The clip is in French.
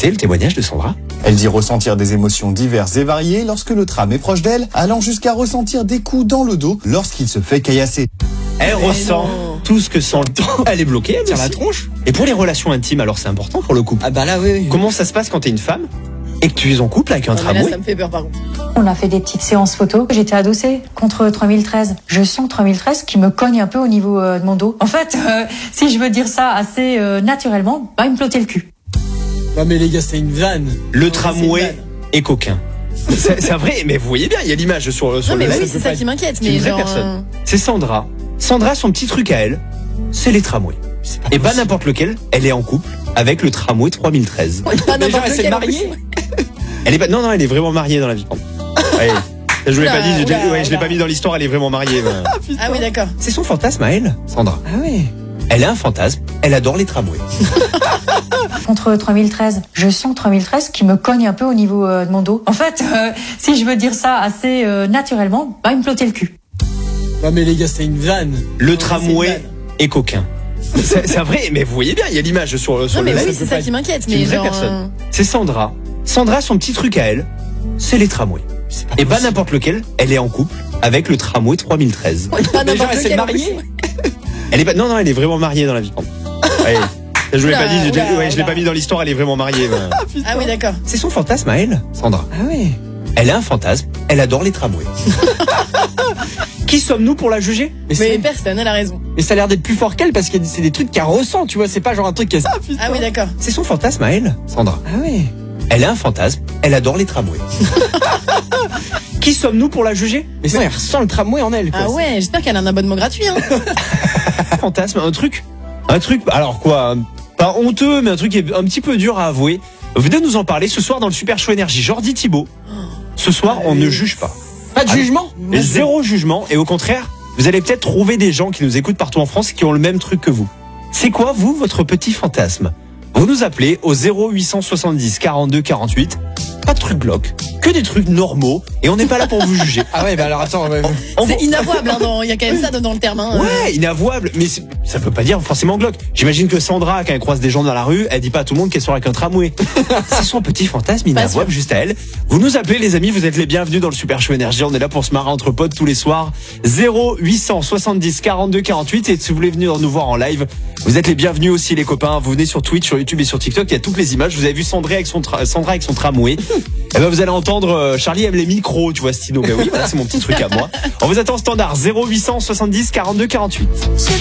Écoutez le témoignage de Sandra. Elle dit ressentir des émotions diverses et variées lorsque le tram est proche d'elle, allant jusqu'à ressentir des coups dans le dos lorsqu'il se fait caillasser. Elle ressent tout ce que sent le temps. Elle est bloquée, elle Sur aussi. la tronche. Et pour les relations intimes, alors c'est important pour le couple. Ah bah là, oui. Comment ça se passe quand t'es une femme et que tu es en couple avec un Non, mais là, tramway? ça me fait peur, par contre. On a fait des petites séances photos. J'étais adossée contre 3013. Je sens 3013 qui me cogne un peu au niveau de mon dos. En fait, si je veux dire ça assez naturellement, il me flottait le cul. Non mais les gars, c'est une vanne. Le c'est tramway une vanne. est coquin. C'est vrai, mais vous voyez bien, il y a l'image sur Non, le mais live. oui, c'est ça qui m'inquiète. C'est une Mais vraie genre. personne. C'est Sandra. Sandra, son petit truc à elle, c'est les tramways. Et pas n'importe lequel, elle est en couple avec le tramway 3013. Pas Déjà, n'importe elle s'est lequel, en mariée. plus. Elle est pas, non, elle est vraiment mariée dans la vie. Ouais. Je vous l'ai Oula, pas dit, oula, je l'ai pas oula. mis dans l'histoire, elle est vraiment mariée. Ah oui, d'accord. C'est son fantasme à elle, Sandra. Ah ouais. Elle a un fantasme, elle adore les tramways. Contre 3013. Je sens 3013 qui me cogne un peu au niveau de mon dos. En fait, si je veux dire ça assez naturellement, il me flottait le cul. Non mais les gars, c'est une vanne. Le c'est une tramway vanne. est coquin. C'est vrai, mais vous voyez bien, il y a l'image sur Non, le mais live. oui, c'est ça qui m'inquiète. C'est une Mais vraie genre. personne. C'est Sandra. Sandra, son petit truc à elle, c'est les tramways. Et pas n'importe lequel, elle est en couple avec le tramway 3013. Pas Déjà, n'importe elle s'est lequel, en plus. mariée. Elle est pas, non, elle est vraiment mariée dans la vie. Ouais. Je vous l'ai Oula, pas dit, je oula, l'ai pas oula. mis dans l'histoire, elle est vraiment mariée. Ah oui, d'accord. C'est son fantasme à elle, Sandra. Ah ouais. Elle a un fantasme, elle adore les tramways. Qui sommes-nous pour la juger? Mais personne, elle a raison. Mais ça a l'air d'être plus fort qu'elle parce que c'est des trucs qu'elle ressent, tu vois. C'est pas genre un truc qu'elle. Ah oui, d'accord. C'est son fantasme à elle, Sandra. Ah ouais. Elle a un fantasme, elle adore les tramways. Qui sommes-nous pour la juger? Mais c'est elle ressent le tramway en elle, quoi. Ah ouais, j'espère qu'elle a un abonnement gratuit. Hein. Fantasme, un truc, alors quoi, pas honteux, mais un truc qui est un petit peu dur à avouer. Venez nous en parler ce soir dans le Super Show Énergie. Jordi Thibault. Ce soir, on ne juge pas. Pas de jugement. Et zéro jugement, et au contraire, vous allez peut-être trouver des gens qui nous écoutent partout en France qui ont le même truc que vous. C'est quoi, vous, votre petit fantasme? Vous nous appelez au 0870 42 48. Pas de trucs glauques, que des trucs normaux, et on n'est pas là pour vous juger. Ah ouais, bah alors attends. C'est inavouable, hein, il y a quand même ça dans le terme. Hein. Ouais, inavouable, mais ça veut pas dire forcément glauque. J'imagine que Sandra, quand elle croise des gens dans la rue, elle dit pas à tout le monde qu'elle sort avec un tramway. C'est son petit fantasme inavouable juste à elle. Vous nous appelez, les amis, vous êtes les bienvenus dans le Super Show Énergie. On est là pour se marrer entre potes tous les soirs. 0870 42 48. Et si vous voulez venir nous voir en live, vous êtes les bienvenus aussi, les copains. Vous venez sur Twitch, sur YouTube et sur TikTok. Il y a toutes les images. Vous avez vu Sandra avec son tramway. Et ben vous allez entendre Charlie aime les micros, tu vois, Stino. Ben oui, voilà, c'est mon petit truc à moi. On vous attend au standard 0870 42 48.